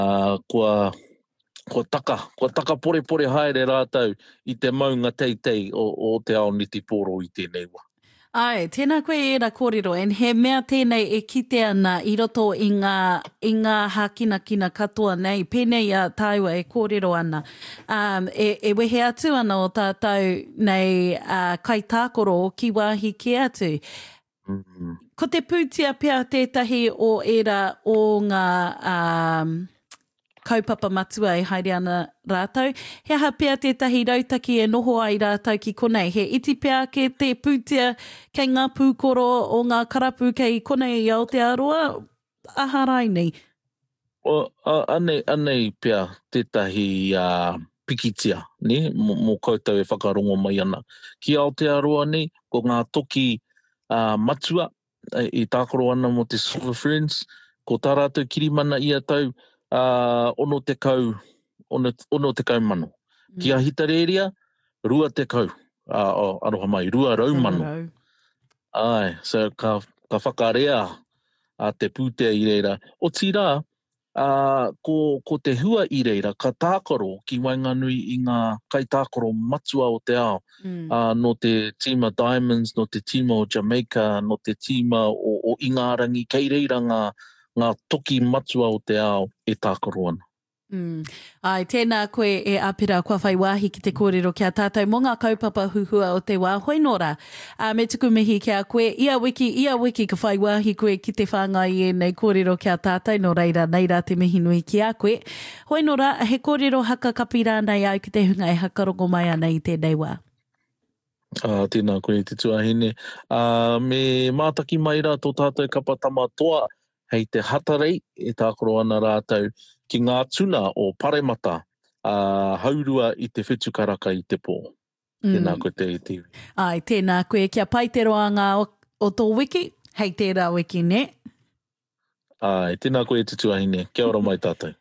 Kua taka pore haere rātau I te maunga teitei o te ao ni te poro I tēnei wā. Ai, tēnā koe era kōrero, en he mea tēnei e kite ana I roto I ngā hākinakina katoa nei, pēnei a tāua e kōrero ana. E wehe atu ana o tātou nei kai tākoro o ki wāhi ke atu. Ko te pūtia pia tētahi o era o ngā kaupapa matua e haere ana rātau. He aha pia tētahi rautaki e noho ai rātau ki konei. He iti pia ke te pūtia kei ngā pūkoro o ngā karapu kei konei I Aotearoa. Aha rai nei. Anei pia tētahi pikitia, ne? Mō koutou e whakarongo mai ana. Ki Aotearoa nei, ko ngā toki matua I tākoro ana mo te Silver Friends, ko tā rātou kirimana ia tau ono te kau mano. Ki a Hitareria, 2 te kau. Aroha mai, 2 raumano. Ai, so ka whakarea te pūtea I reira. O tirā, ko te hua I reira, ka tākoro ki Wainganui I ngā kai tākoro matua o te ao. No te tīma Diamonds, no te tīma o Jamaica, no te tīma o Ingarangi, kei reira ngā toki matua o te ao e tākoro ana. Ai, tēnā koe e apira kua whai wāhi ki te kōrero kia tātou mō ngā kaupapa huhua o te wā. Hoi nora, me tuku mihi kia koe, ia wiki ka whai wāhi koe ki te whāngai e nei kōrero kia tātou, no reira, neira te mihi nui ki a koe. Hoi nora, he kōrero haka kapira nei au ki te hunga e hakarongo mai ana I tēnei wā. Tēnā koe te tuahine. Me mātaki mai rā tō tātou kapatama toa, hei te hatarei e tākoro ana rātau ki ngā tuna o Paremata, haurua I te whetukaraka I te pō. Tēnā koe te iwi. Ai, tēnā koe kia pai te roanga o tō wiki, hei tērā wiki, ne? Ai, tēnā koe te tuahine. Kia ora mai tātou.